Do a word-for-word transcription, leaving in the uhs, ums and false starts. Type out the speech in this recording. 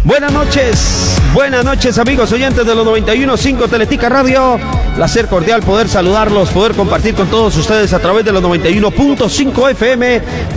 Buenas noches, buenas noches amigos oyentes de los noventa y uno punto cinco Teletica Radio. Placer cordial poder saludarlos, poder compartir con todos ustedes a través de los noventa y uno punto cinco F M